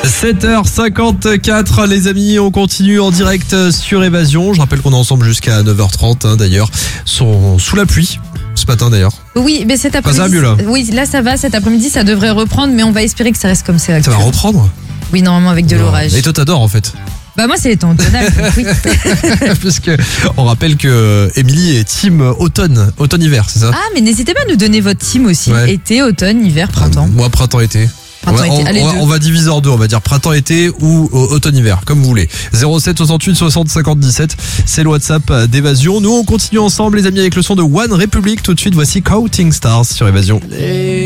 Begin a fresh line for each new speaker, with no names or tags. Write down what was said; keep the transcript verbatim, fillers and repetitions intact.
sept heures cinquante-quatre, les amis, on continue en direct sur Évasion. Je rappelle qu'on est ensemble jusqu'à neuf heures trente, hein, d'ailleurs. Sont sous la pluie ce matin d'ailleurs.
Oui, mais cet après-midi.
Ça va mieux là.
Oui, là ça va. Cet après-midi, ça devrait reprendre, mais on va espérer que ça reste comme ça.
Ça va reprendre ?
Oui, normalement avec de
Non.
l'orage.
Et toi t'adores en fait.
Bah moi c'est les temps automnales, donc oui.
Parce que on rappelle que Émilie est team automne, automne-hiver, c'est ça ?
Ah, mais n'hésitez pas à nous donner votre team aussi.
Ouais.
Été, automne, hiver, printemps.
Moi printemps-été. On va,
Printemps, été.
on,
Allez,
on va-
deux.
on va diviser en deux, on va dire printemps-été ou euh, automne-hiver, comme vous voulez. zéro sept soixante-huit soixante cinquante dix-sept, c'est le WhatsApp d'Évasion. Nous on continue ensemble les amis avec le son de One Republic. Tout de suite voici Counting Stars sur Évasion.